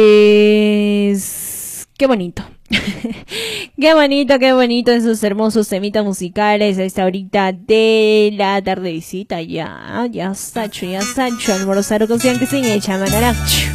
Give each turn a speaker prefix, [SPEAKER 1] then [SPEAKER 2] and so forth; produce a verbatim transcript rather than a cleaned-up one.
[SPEAKER 1] Es... Qué bonito. Qué bonito, qué bonito esos hermosos temitas musicales a esta horita de la tardecita. Ya, ya, Sacho, ya, Sacho, almorzar con que sin echa, manaracho.